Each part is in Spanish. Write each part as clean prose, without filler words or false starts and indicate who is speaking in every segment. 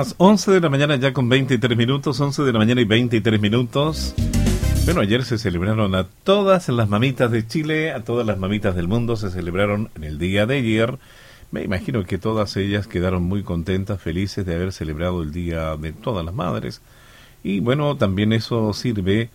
Speaker 1: las 11 de la mañana ya con 23 minutos, 11 de la mañana y 23 minutos. Bueno, ayer se celebraron a todas las mamitas de Chile, a todas las mamitas del mundo, se celebraron en el día de ayer. Me imagino que todas ellas quedaron muy contentas, felices de haber celebrado el Día de Todas las Madres. Y bueno, también eso sirve,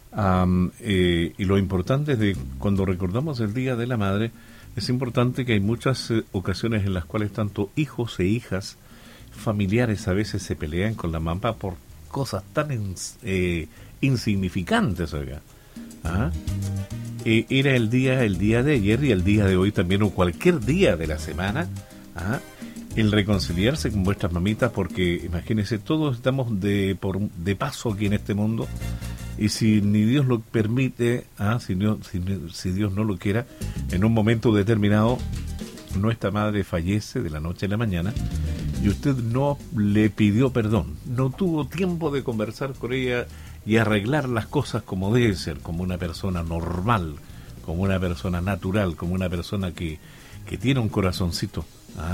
Speaker 1: y lo importante es de cuando recordamos el Día de la Madre, es importante que hay muchas ocasiones en las cuales tanto hijos e hijas, familiares a veces se pelean con la mamá por cosas tan insignificantes, oiga. ¿Ah? Era el día de ayer y el día de hoy también, o cualquier día de la semana, el reconciliarse con vuestras mamitas, porque imagínense, todos estamos de paso aquí en este mundo, y si ni Dios lo permite, si Dios no lo quiera, en un momento determinado nuestra madre fallece de la noche a la mañana y usted no le pidió perdón, no tuvo tiempo de conversar con ella y arreglar las cosas como debe ser, como una persona normal, como una persona natural, como una persona que tiene un corazoncito,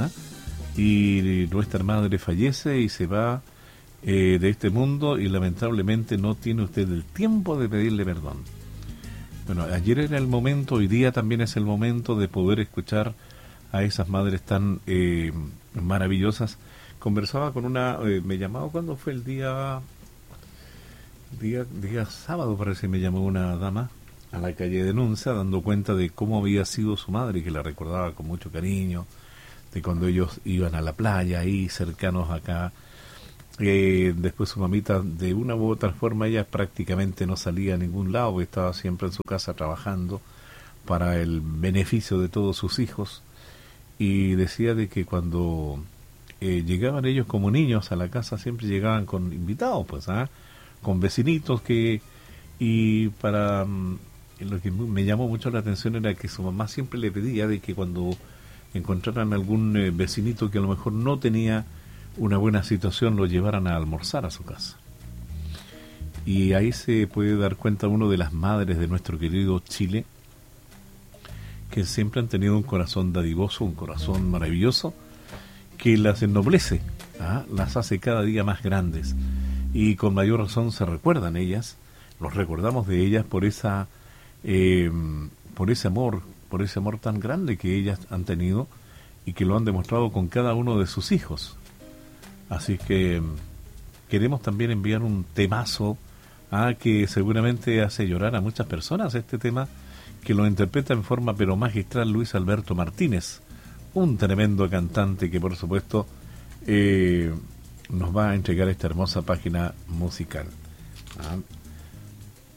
Speaker 1: y nuestra madre fallece y se va de este mundo, y lamentablemente no tiene usted el tiempo de pedirle perdón. Bueno, ayer era el momento, hoy día también es el momento de poder escuchar a esas madres tan maravillosas. Conversaba con una, me llamaba cuando fue el día sábado, parece que me llamó una dama a la calle Denuncia, dando cuenta de cómo había sido su madre, y que la recordaba con mucho cariño, de cuando ellos iban a la playa ahí cercanos acá. Después su mamita, de una u otra forma, ella prácticamente no salía a ningún lado, porque estaba siempre en su casa trabajando para el beneficio de todos sus hijos, y decía de que cuando llegaban ellos como niños a la casa, siempre llegaban con invitados, pues, con vecinitos y para lo que me llamó mucho la atención era que su mamá siempre le pedía de que cuando encontraran algún vecinito que a lo mejor no tenía una buena situación, lo llevaran a almorzar a su casa. Y ahí se puede dar cuenta uno de las madres de nuestro querido Chile, que siempre han tenido un corazón dadivoso, un corazón maravilloso, que las ennoblece, las hace cada día más grandes, y con mayor razón se recuerdan ellas, nos recordamos de ellas por ese amor tan grande que ellas han tenido y que lo han demostrado con cada uno de sus hijos. Así que queremos también enviar un temazo que seguramente hace llorar a muchas personas, este tema que lo interpreta en forma pero magistral Luis Alberto Martínez, un tremendo cantante que por supuesto nos va a entregar esta hermosa página musical.